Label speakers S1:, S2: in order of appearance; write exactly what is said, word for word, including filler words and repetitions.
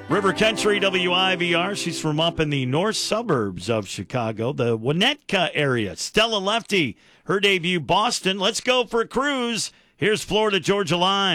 S1: River Country W I V R. She's from up in the north suburbs of Chicago, the Winnetka area. Stella Lefty, her debut, Boston. Let's go for a cruise. Here's Florida Georgia Line.